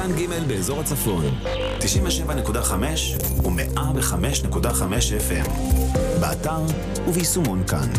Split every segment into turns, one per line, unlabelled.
כאן ג' באזור הצפון, 97.5 ו-105.5 FM. באתר וביישומון כאן.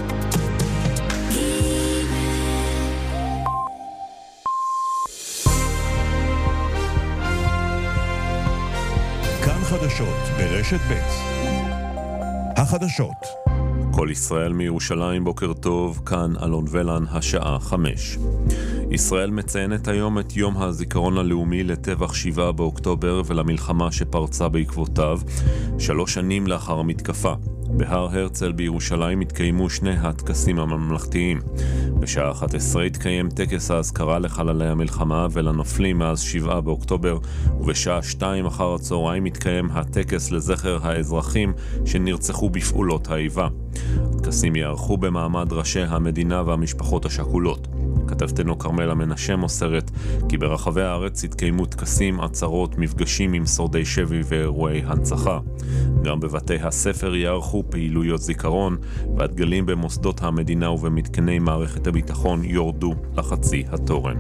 כאן חדשות ברשת ב'. החדשות. כל ישראל מירושלים, בוקר טוב, כאן אלון ולן, השעה 5. ישראל מציינת היום את יום הזיכרון הלאומי לטבח 7 באוקטובר ולמלחמה שפרצה בעקבותיו, 3 שנים לאחר המתקפה. בהר הרצל בירושלים התקיימו שני הטקסים הממלכתיים. בשעה 11 התקיים טקס ההזכרה לחללי המלחמה ולנופלים מאז 7 באוקטובר, ובשעה 2 אחר הצהריים התקיים הטקס לזכר האזרחים שנרצחו בפעולות האיבה. הטקסים יערכו במעמד ראשי המדינה והמשפחות השכולות. כתבתנו קרמלה מנשה מוסרת כי ברחבי הארץ התקיימו טקסים, עצרות, מפגשים עם שורדי שבי ואירועי הנצחה. גם בבתי הספר יערכו פעילויות זיכרון, והדגלים במוסדות המדינה ובמתקני מערכת הביטחון יורדו לחצי התורן.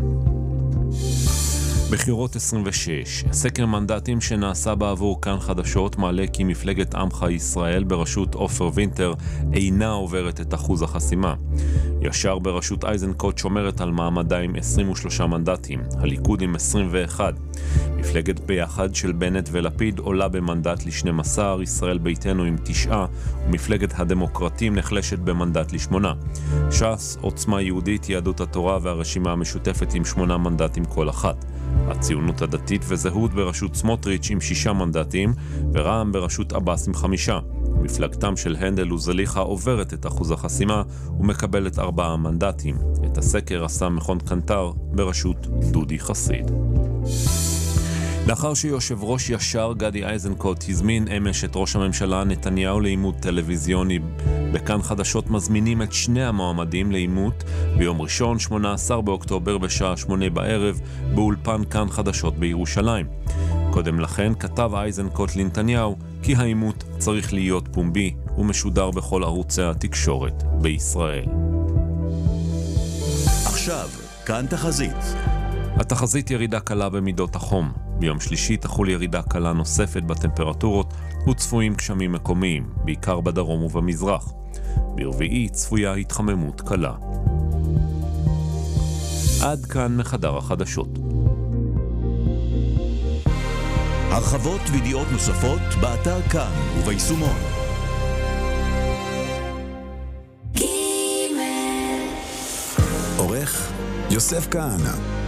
בחירות 26, סקר מנדטים שנעשה בעבור כאן חדשות מעלה כי מפלגת עמך ישראל בראשות עופר וינטר אינה עוברת את אחוז החסימה. ישר בראשות איזנקוט שומרת על מעמדה עם 23 מנדטים, הליכוד עם 21. מפלגת ביחד של בנט ולפיד עולה במנדט ל-12, ישראל ביתנו עם 9, ומפלגת הדמוקרטים נחלשת במנדט ל-8. ש"ס, עוצמה יהודית, יהדות התורה והרשימה המשותפת עם 8 מנדטים כל אחת. הציונות הדתית וזהות בראשות סמוטריץ' עם 6 מנדטים, ורע"מ בראשות עבאס עם 5. מפלגתם של הנדל וזליחה עוברת את אחוז החסימה ומקבלת 4 מנדטים. את הסקר עשה מכון קנטר בראשות דודי חסיד. לאחר שיושב ראש ישר גדי איזנקוט הזמין אמש את ראש הממשלה נתניהו לעימות טלוויזיוני, בכאן חדשות מזמינים את שני המועמדים לעימות ביום ראשון 18 באוקטובר בשעה 8 בערב באולפן כאן חדשות בירושלים. קודם לכן כתב איזנקוט לנתניהו כי העימות צריך להיות פומבי ומשודר בכל ערוצי התקשורת בישראל.
עכשיו, כאן תחזית.
התחזית ירידה קלה במידות החום. ביום שלישי תחול ירידה קלה נוספת בטמפרטורות וצפויים גשמים מקומיים, בעיקר בדרום ובמזרח. ברביעי צפויה התחממות קלה. עד כאן מחדר החדשות.
הרחבות וידיעות נוספות באתר כאן וביישומון.
עורך יוסף כהנא.